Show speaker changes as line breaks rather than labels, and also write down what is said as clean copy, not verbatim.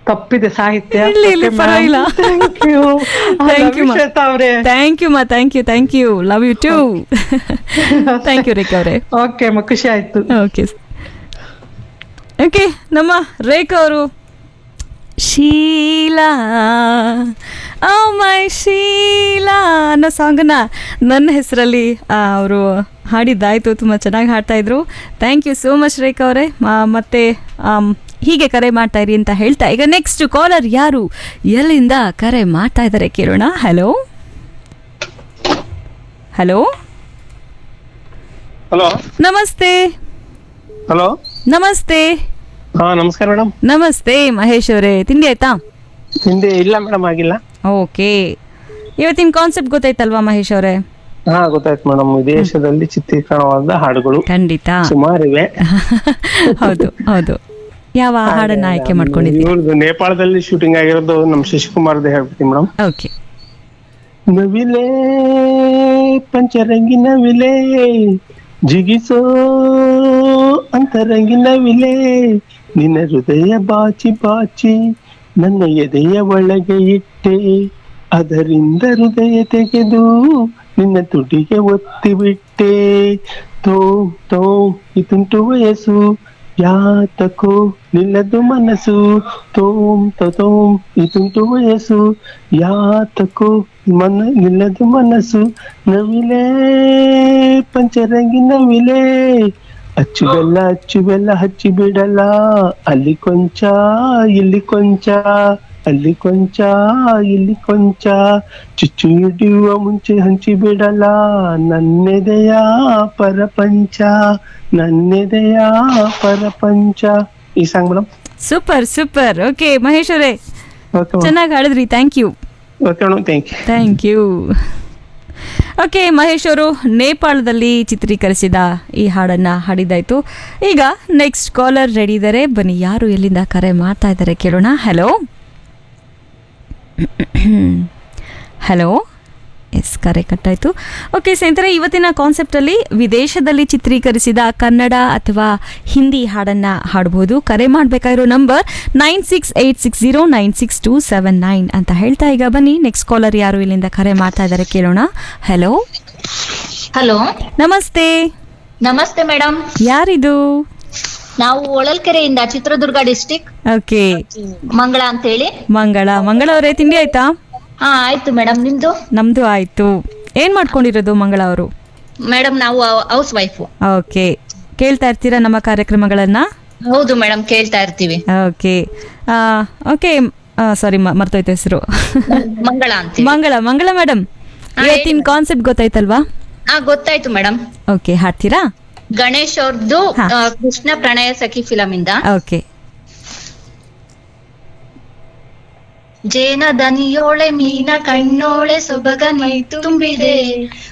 ತಪ್ಪಿದೆ ಸಾಹಿತ್ಯ.
ಇಲ್ಲಿ ಪರವಾಗಿಲ್ಲ.
Thank you
thank you
Shweta ಅವರೇ.
ಥ್ಯಾಂಕ್ ಯು ಮಾ, thank you love you to. Thank you ರೇಖಾ ಅವರೇ.
ಓಕೆ ಅಮ್ಮ, ಖುಷಿ ಆಯ್ತು.
ಓಕೆ ಓಕೆ, ನಮ್ಮ ರೇಖಾ ಅವರು ಶೀಲಾ ಓ ಮೈ ಶೀಲಾ ಅನ್ನೋ ಸಾಂಗನ್ನ ನನ್ನ ಹೆಸರಲ್ಲಿ ಅವರು ಹಾಡಿದ್ದಾಯಿತು. ತುಂಬ ಚೆನ್ನಾಗಿ ಹಾಡ್ತಾ ಇದ್ರು. ಥ್ಯಾಂಕ್ ಯು ಸೋ ಮಚ್ ರೇಖಾ ಅವರೇ. ಮತ್ತೆ ಹೀಗೆ ಕರೆ ಮಾಡ್ತಾ ಇರಿ ಅಂತ ಹೇಳ್ತಾ ಈಗ ನೆಕ್ಸ್ಟ್ ಕಾಲರ್ ಯಾರು ಎಲ್ಲಿಂದ ಕರೆ ಮಾಡ್ತಾ ಇದ್ದಾರೆ ಕೇಳೋಣ. ಹಲೋ ಹಲೋ
ಹಲೋ
ನಮಸ್ತೆ.
ಹಲೋ
ನಮಸ್ತೆ.
ಹಾ ನಮಸ್ಕಾರ ಮೇಡಮ್.
ನಮಸ್ತೆ ಮಹೇಶ್ ಅವರೇ, ತಿಂಡಿ ಆಯ್ತಾ?
ಹಿಂದೆ ಇಲ್ಲ ಮೇಡಮ್, ಆಗಿಲ್ಲ.
ಓಕೆ, ಇವತ್ತಿನ ಕಾನ್ಸೆಪ್ಟ್ ಗೊತ್ತಾಯ್ತಲ್ವಾ ಮಹೇಶ್ ಅವರೇ?
ಹಾ ಗೊತ್ತಾಯ್ತು ಮೇಡಮ್. ವಿದೇಶದಲ್ಲಿ ಚಿತ್ರೀಕರಣವಾದ ಹಾಡುಗಳು
ಖಂಡಿತ
ಸುಮಾರಿವೆ.
ಹೌದು ಹೌದು. ಯಾವ ಹಾಡನ್ನ ಆಯ್ಕೆ ಮಾಡ್ಕೊಂಡಿದ್ದೀವಿ?
ಇವ್ರದ್ದು ನೇಪಾಳದಲ್ಲಿ ಶೂಟಿಂಗ್ ಆಗಿರೋದು ನಮ್ಮ ಶಶಿಕುಮಾರ್ದು ಹೇಳ್ಬಿಡ್ತೀನಿ ಮೇಡಮ್.
ಓಕೆ.
ನವಿಲೇ ಪಂಚರಂಗಿ ನವಿಲೇ ಜಿಗಿಸೋ ಅಂತರಂಗಿ ನವಿಲೇ ನಿನ್ನ ಹೃದಯ ಬಾಚಿ ಬಾಚಿ ನನ್ನ ಎದೆಯ ಒಳಗೆ ಇಟ್ಟೆ, ಅದರಿಂದ ಹೃದಯ ತೆಗೆದು ನಿನ್ನ ತುಟಿಗೆ ಒತ್ತಿ ಬಿಟ್ಟೆ. ತೋ ತೋ ಈ ತುಂಟು ವಯಸ್ಸು ಯಾತಕೋ ನಿಲ್ಲದು ಮನಸ್ಸು, ತೋಂ ತೋಂ ಈ ತುಂಟು ವಯಸ್ಸು ಯಾತಕೋ ನಿಲ್ಲದು ಮನಸ್ಸು. ನವಿಲೇ ಪಂಚರಂಗಿ ನವಿಲೇ ಅಚ್ಚು ಬೆಲ್ಲ ಹಚ್ಚಿ ಬಿಡಲ್ಲ, ಅಲ್ಲಿ ಕೊಂಚ ಇಲ್ಲಿ ಕೊಂಚ, ಅಲ್ಲಿ ಕೊಂಚ ಇಲ್ಲಿ ಕೊಂಚ, ಚುಚ್ಚು ಹಿಡಿಯುವ ಮುಂಚೆ ಹಂಚಿ ಬಿಡಲ್ಲ, ನನ್ನೆದೆಯ ಪರಪಂಚ, ನನ್ನೆದೆಯ ಪರಪಂಚ. ಈ song madam.
Super super. Okay Mahesh ಅವರೇ, ಚೆನ್ನಾಗಿ ಹಾಡಿದ್ರಿ. Thank you.
Okay madam, thank you.
Thank you. Okay, Mahesh ಅವರು ನೇಪಾಳದಲ್ಲಿ ಚಿತ್ರೀಕರಿಸಿದ ಈ ಹಾಡನ್ನು ಹಾಡಿದ್ದಾಯಿತು. ಈಗ ನೆಕ್ಸ್ಟ್ ಕಾಲರ್ ರೆಡಿ ಇದ್ದಾರೆ. ಬನ್ನಿ, ಯಾರು ಎಲ್ಲಿಂದ ಕರೆ ಮಾಡ್ತಾ ಇದ್ದಾರೆ ಕೇಳೋಣ. Hello hello. ಎಸ್, ಕರೆ ಕಟ್ಟಾಯಿತು. ಓಕೆ ಸ್ನೇಹಿತರೆ, ಇವತ್ತಿನ ಕಾನ್ಸೆಪ್ಟಲ್ಲಿ ವಿದೇಶದಲ್ಲಿ ಚಿತ್ರೀಕರಿಸಿದ ಕನ್ನಡ ಅಥವಾ ಹಿಂದಿ ಹಾಡನ್ನು ಹಾಡಬಹುದು. ಕರೆ ಮಾಡಬೇಕಾಗಿರೋ ನಂಬರ್ 9686096279 ಅಂತ ಹೇಳ್ತಾ ಈಗ ಬನ್ನಿ ನೆಕ್ಸ್ಟ್ ಕಾಲರ್ ಯಾರು ಇಲ್ಲಿಂದ ಕರೆ ಮಾಡ್ತಾ ಇದ್ದಾರೆ ಕೇಳೋಣ. ಹಲೋ
ಹಲೋ
ನಮಸ್ತೆ.
ನಮಸ್ತೆ ಮೇಡಮ್.
ಯಾರಿದು?
ನಾವು ಹೊಳಲ್ಕೆರೆಯಿಂದ, ಚಿತ್ರದುರ್ಗ ಡಿಸ್ಟಿಕ್.
ಓಕೆ,
ಮಂಗಳ ಅಂತ ಹೇಳಿ.
ಮಂಗಳ ಅವರೇ, ತಿಂಡಿ ಆಯ್ತಾ?
ಹಾ ಆಯ್ತು ಮೇಡಮ್, ನಿಮ್ದು?
ನಮ್ದು ಆಯ್ತು. ಏನ್ ಮಾಡ್ಕೊಂಡಿರೋದು ಮಂಗಳ ಅವರು?
ಮೇಡಮ್ ನಾವು ಹೌಸ್ ವೈಫ್.
ಓಕೆ, ಕೇಳ್ತಾ ಇರ್ತೀರಾ ನಮ್ಮ ಕಾರ್ಯಕ್ರಮಗಳನ್ನ?
ಹೌದು ಮೇಡಮ್, ಕೇಳ್ತಾ ಇರ್ತೀವಿ.
ಓಕೆ ಓಕೆ, ಸಾರಿ ಮರ್ತೋಯ್ತು ಹೆಸರು.
ಮಂಗಳ ಅಂತ.
ಮಂಗಳ ಮೇಡಮ್, ಇವತ್ತಿನ ಕಾನ್ಸೆಪ್ಟ್ ಗೊತ್ತಾಯ್ತಲ್ವಾ?
ಗೊತ್ತಾಯ್ತು ಮೇಡಮ್.
ಓಕೆ, ಹಾಡ್ತೀರಾ?
ಗಣೇಶ್ ಅವ್ರದ್ದು ಕೃಷ್ಣ ಪ್ರಣಯ ಸಖಿ ಫಿಲಂ ಇಂದ.
ಓಕೆ.
ಜೇನ ದನಿಯೋಳೆ ಮೀನ ಕಣ್ಣೋಳೆ ಸೊಬಗ ಮೈ ತುಂಬಿದೆ,